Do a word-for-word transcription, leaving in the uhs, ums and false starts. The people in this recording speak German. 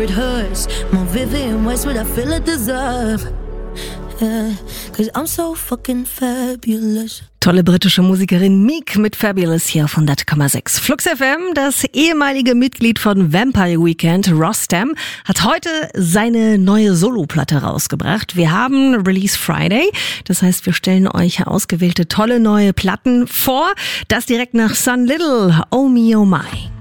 It hurts more vivid in ways what I feel it deserve. Yeah, cause I'm so fucking fabulous. Tolle britische Musikerin Meek mit Fabulous hier auf hundert Komma sechs. Flux F M, das ehemalige Mitglied von Vampire Weekend, Rostam, hat heute seine neue Soloplatte rausgebracht. Wir haben Release Friday, das heißt, wir stellen euch ausgewählte tolle neue Platten vor. Das direkt nach Sun Little, Oh Me Oh My.